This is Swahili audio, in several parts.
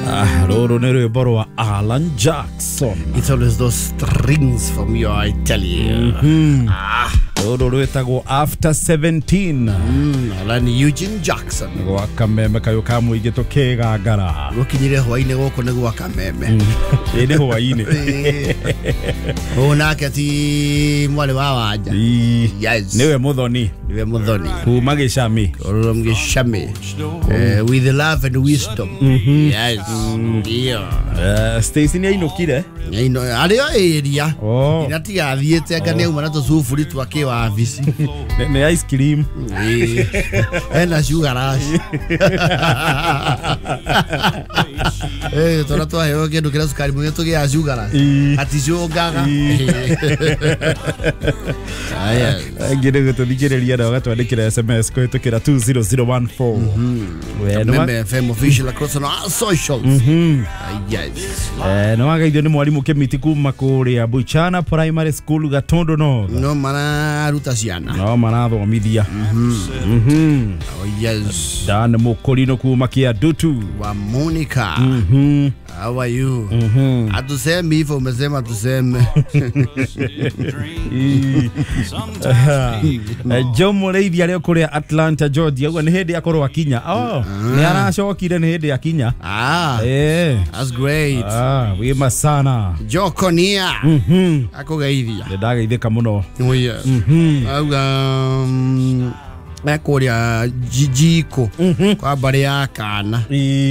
Roro nero boro Alan Jackson. It's always those strings from you, I tell you. Roro etago after 17. Alan Eugene Jackson. Wakameme kayo kamu igitokega gara. Rukinyire hwaine goko ne wakameme. Ene hwaine. Ona kati mwale wawaja. Yes. Newe muthoni. Newe muthoni. Kumage shami. Oromge shami. With love and wisdom. Yes. Yeah. Stacy ni inokire. Ino ario area. Oh. Inatiga athiete anga ne umana to sufuri twake wa visi. Ne ice cream. Ena sugar rush. Tora to ayo ke ndukira sukari mu to ya sugar rush. Ati sugar. Aya. Ngire goto dikireria na gatwandikira SMS ko itukira 20014. Remember FM official across on all socials. Yes. No agaithio ni mwalimu Kemiti kuma kuria Buchana Primary School Gatondo no mana ruta ciana no mana thomithia oh yes Dan Mukolino kuma kia Dutu wa Monica how are you atuseme hivyo umesema tuseme Jomo Lady alio kuria Atlanta Georgia gwa ni hindi akorwo akinya ni aracokire ni hindi akinya that's great we masana Jokonia akogeithia ndageithika muno oh yes Kuria jijiko kwa bari ya kana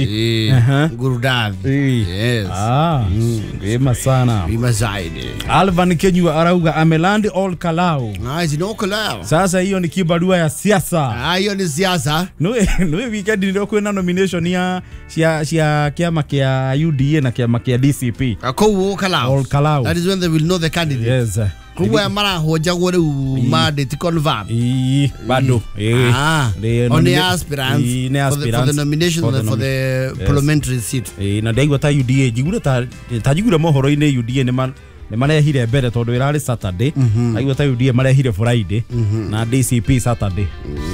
gurudavi yes wema sana wema zaidi Alvan Kenyua arauga amelandi all Kalau nice no Kalau sasa hiyo ni kibarua ya siasa hiyo ni siasa no weekend ndio kwenda nomination ya kiama kia UDA na kiama kia DCP ako Kalau all Kalau that is when they will know the candidate yes kuwa mara hoja gore mandate confirm bado on the aspirants for the nomination for the parliamentary seat na ndaiwa ta UDA jigura ta jigura mohoro ine UDA ne marehire mbere tondu irari Saturday aiwa ta UDA marehire Friday na DCP Saturday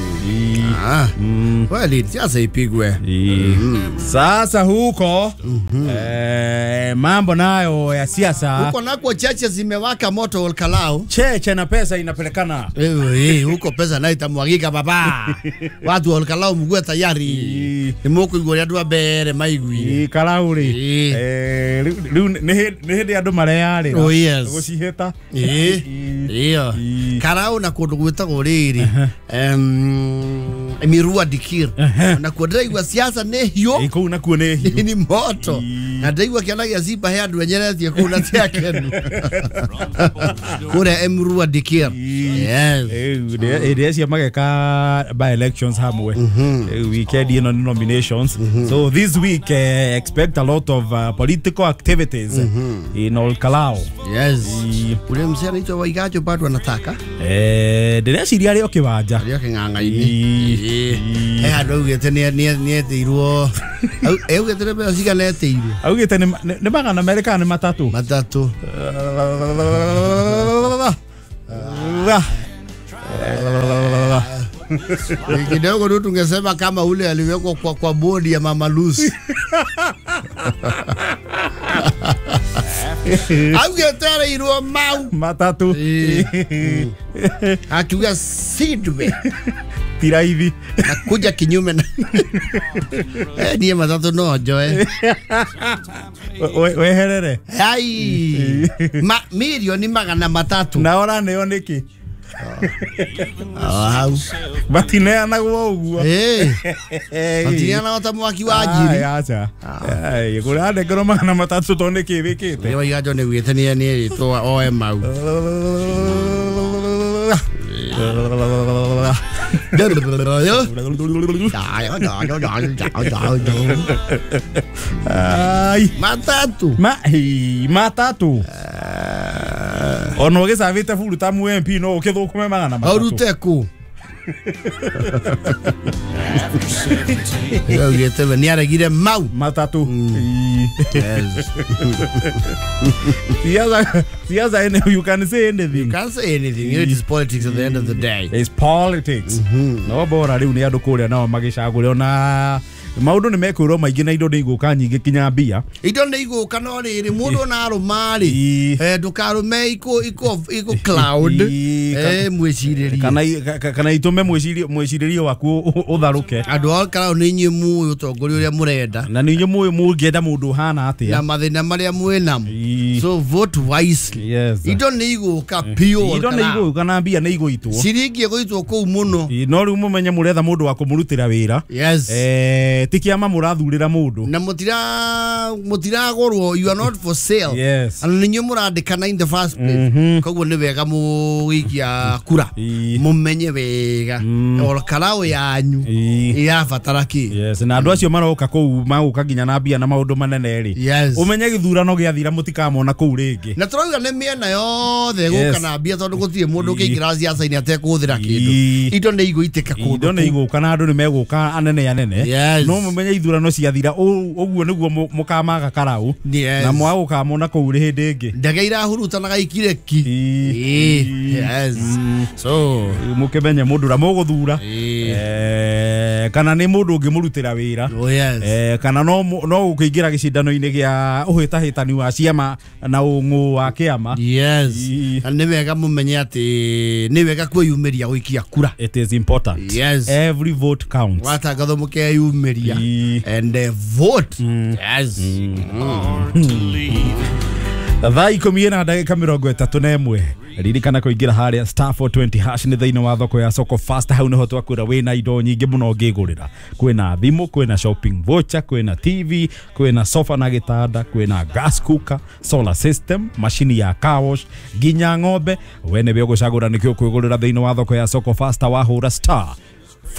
well siasa ipigwe sasa huko mambo nayo ya siasa huko nako cheche zimewaka moto Olkalau cheche na pesa inapelekana huko pesa na itamwagika baba watu Olkalau mgwe tayari nimoko igoria ndu abere maigwi Kalauri ne hede andu mareyari oh yes guciheta iyo Karau na kundu gwitagwo riri Emirua Dikir na kuondraigwa siasa nehio iko na kuone hio ni moto na ndaigwa kianagia ziba he andu enyeretie kuna tiakenu kure Emirua Dikir yes area cia mageka by elections hamwe weekend ino nominations so this week expect a lot of political activities in Olkalau yes ule msana ito waigajo bado anataka ndĩreciria rĩo kĩwanja rĩo kĩng'ang'a-inĩ andũ augĩte nĩeteirwo augĩte nĩ mbeca cigana eteirwo augĩte nĩ magana merĩ kana nĩ matatũ kidogo tu tungesema kama ule aliwekwa kwa bodi ya Mama Lucy augĩte irwo mau matatũ akiuga sidwe tira hivi kuja kinyume na niye matatu no joe weherere ai milioni magana matatu na ora neo niki batineana gwo uguo batineana ota mwaki wa njiri acha kurande ngoro magana matatu to niki wikite ni waigajo ni gwitania ni to OMau matatu ono gisavite fulu tamu MP no ukithukume magana matatu aruteku yete ni aregire mau matatu yes siasa you can say anything. You can't say anything. It is politics at the end of the day. It's politics. No bora riu ni andu kuria nao magicagure ona maundu ni mekwirwo maingi na indo ni iguka nyingi kinya mbia indo ni iguka no riri mundu na rumari ndukarume iko cloud mwiciririe kana itume mwiciririe waku utharuke andu akara ni nyi mu utongori uria murenda na ni nyi mu ngenda mundu hana atia na mathina maria mwinam so vote wisely indo ni iguka pure indo ni iguka na mbia ni iguitwo ciringi iguitwo kuu muno no riu mumenye muretha mundu wa kumurutira wira tikiama murathurira mundu na mutiragorwo you are not for sale and ninyi murandikana in the first place koguo ni wega mugikia kura mumenye wega orkarao yanyu irabatara ki na andu acio maroka kuu maguka nginya na mbia na maundu manene ri umenye githurano giathira mutikamona kuu ringi na turauga ni miena yothe guka na mbia tondu gutie mundu kingira siasa ini atekuthira kindu indo ni iguitika kundu indo ni iguka na andu ni meguka anene no mumenye ithurano ciathira uguo niguo mukamaga karau na mwaguka mona kuu ri hindi ingi ndege irahurutanaga ikireki so mukimenye mundu ra muguthura kana ni mundu ngimurutira wira kana no ukiingira gicindano-ini gia uhitahitani wa ciama na ungu wa kiama ni wega mumenye ati ni wega kwiyumiria gwikia kura it is important every vote counts watangatho mukeyumiria and vote thaa 10:31 ririkana kuingira haria *420# ni thiini wa thoko ya Soko Fast hau niho twakwira wina indo nyingi muno ngigurira kwina thimu kwina shopping voucher kwina TV kwina sofa na gitanda kwina gas cooker solar system machine ya car wash ginya ng'ombe wene byo gucagura nikyo kwigurira thiini wa thoko ya Soko Fast wa hura